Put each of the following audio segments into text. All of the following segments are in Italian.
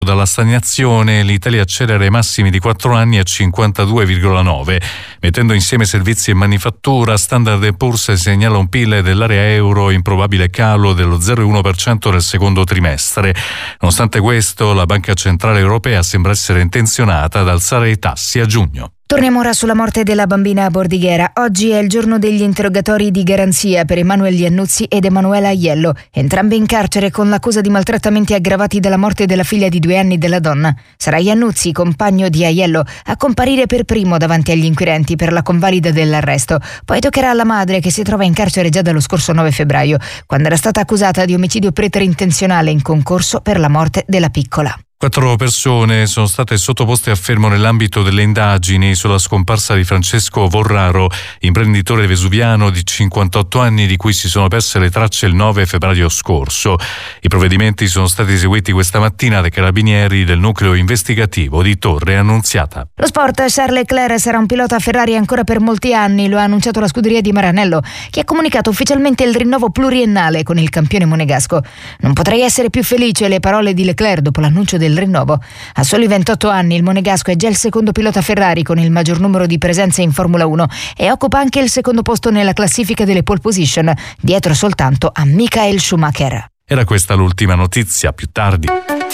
Dalla stagnazione l'Italia accelera i massimi di 4 anni a 52,9. Mettendo insieme servizi e manifattura, Standard & Poor's segnala un PIL dell'area euro in probabile calo dello 0,1% nel secondo trimestre. Nonostante questo, la Banca Centrale Europea sembra essere intenzionata ad alzare i tassi a giugno. Torniamo ora sulla morte della bambina a Bordighera. Oggi è il giorno degli interrogatori di garanzia per Emanuele Iannuzzi ed Emanuela Aiello, entrambi in carcere con l'accusa di maltrattamenti aggravati dalla morte della figlia di 2 anni della donna. Sarà Iannuzzi, compagno di Aiello, a comparire per primo davanti agli inquirenti per la convalida dell'arresto. Poi toccherà alla madre, che si trova in carcere già dallo scorso 9 febbraio, quando era stata accusata di omicidio preterintenzionale in concorso per la morte della piccola. 4 persone sono state sottoposte a fermo nell'ambito delle indagini sulla scomparsa di Francesco Vorraro, imprenditore vesuviano di 58 anni di cui si sono perse le tracce il 9 febbraio scorso. I provvedimenti sono stati eseguiti questa mattina dai carabinieri del nucleo investigativo di Torre Annunziata. Lo sport: Charles Leclerc sarà un pilota Ferrari ancora per molti anni, lo ha annunciato la scuderia di Maranello, che ha comunicato ufficialmente il rinnovo pluriennale con il campione monegasco. Non potrei essere più felice, le parole di Leclerc dopo l'annuncio del rinnovo. A soli 28 anni il monegasco è già il secondo pilota Ferrari con il maggior numero di presenze in Formula 1 e occupa anche il secondo posto nella classifica delle pole position, dietro soltanto a Michael Schumacher. Era questa l'ultima notizia, più tardi.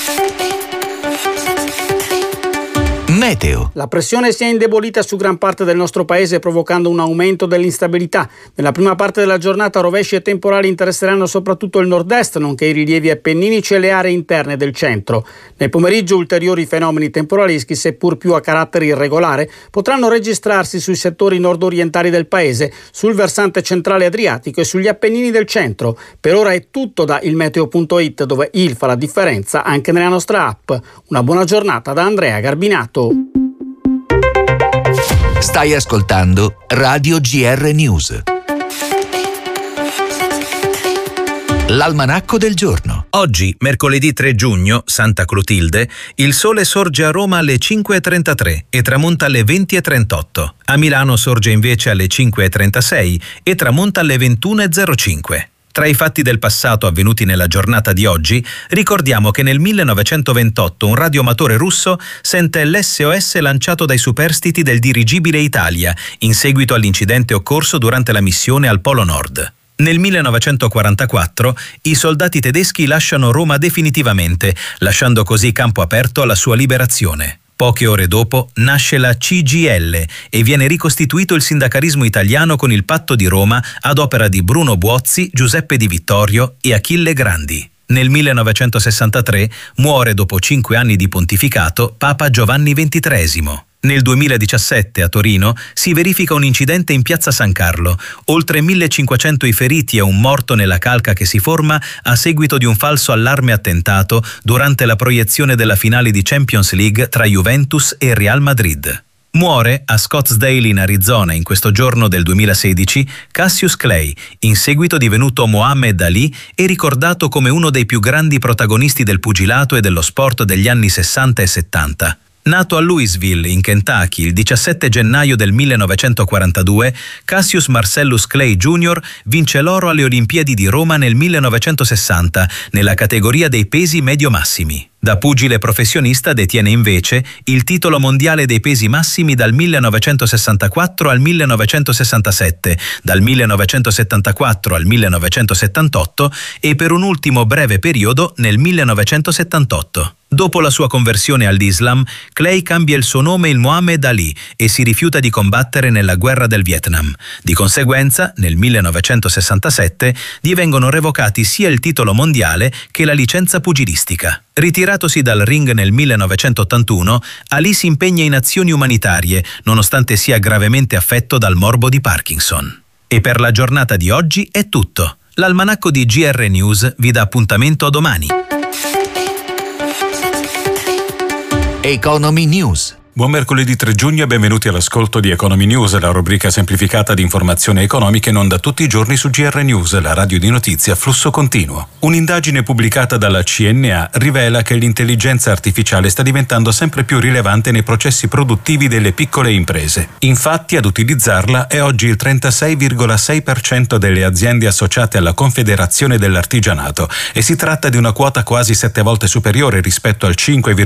Meteo. La pressione si è indebolita su gran parte del nostro paese, provocando un aumento dell'instabilità. Nella prima parte della giornata rovesci e temporali interesseranno soprattutto il nord-est, nonché i rilievi appenninici e le aree interne del centro. Nel pomeriggio ulteriori fenomeni temporaleschi, seppur più a carattere irregolare, potranno registrarsi sui settori nord-orientali del paese, sul versante centrale adriatico e sugli Appennini del centro. Per ora è tutto da ilmeteo.it, dove il fa la differenza anche nella nostra app. Una buona giornata da Andrea Garbinato. Stai ascoltando Radio GR News. L'almanacco del giorno. Oggi, mercoledì 3 giugno, Santa Clotilde, il sole sorge a Roma alle 5:33 e tramonta alle 20:38. A Milano sorge invece alle 5:36 e tramonta alle 21:05. Tra i fatti del passato avvenuti nella giornata di oggi, ricordiamo che nel 1928 un radioamatore russo sente l'SOS lanciato dai superstiti del dirigibile Italia, in seguito all'incidente occorso durante la missione al Polo Nord. Nel 1944 i soldati tedeschi lasciano Roma definitivamente, lasciando così campo aperto alla sua liberazione. Poche ore dopo nasce la CGIL e viene ricostituito il sindacalismo italiano con il Patto di Roma ad opera di Bruno Buozzi, Giuseppe Di Vittorio e Achille Grandi. Nel 1963 muore dopo 5 anni di pontificato Papa Giovanni XXIII. Nel 2017 a Torino si verifica un incidente in piazza San Carlo, oltre 1500 i feriti e un morto nella calca che si forma a seguito di un falso allarme attentato durante la proiezione della finale di Champions League tra Juventus e Real Madrid. Muore a Scottsdale in Arizona in questo giorno del 2016 Cassius Clay, in seguito divenuto Muhammad Ali e ricordato come uno dei più grandi protagonisti del pugilato e dello sport degli anni 60 e 70. Nato a Louisville, in Kentucky, il 17 gennaio del 1942, Cassius Marcellus Clay Jr. vince l'oro alle Olimpiadi di Roma nel 1960 nella categoria dei pesi medio-massimi. Da pugile professionista detiene invece il titolo mondiale dei pesi massimi dal 1964 al 1967, dal 1974 al 1978 e per un ultimo breve periodo nel 1978. Dopo la sua conversione all'Islam, Clay cambia il suo nome in Muhammad Ali e si rifiuta di combattere nella guerra del Vietnam. Di conseguenza, nel 1967 gli vengono revocati sia il titolo mondiale che la licenza pugilistica. Ritiratosi dal ring nel 1981, Ali si impegna in azioni umanitarie, nonostante sia gravemente affetto dal morbo di Parkinson. E per la giornata di oggi è tutto. L'almanacco di GR News vi dà appuntamento a domani. Economy News. Buon mercoledì 3 giugno e benvenuti all'ascolto di Economy News, la rubrica semplificata di informazioni economiche in onda tutti i giorni su GR News, la radio di notizie a flusso continuo. Un'indagine pubblicata dalla CNA rivela che l'intelligenza artificiale sta diventando sempre più rilevante nei processi produttivi delle piccole imprese. Infatti, ad utilizzarla è oggi il 36,6% delle aziende associate alla Confederazione dell'Artigianato e si tratta di una quota quasi 7 volte superiore rispetto al 5,2%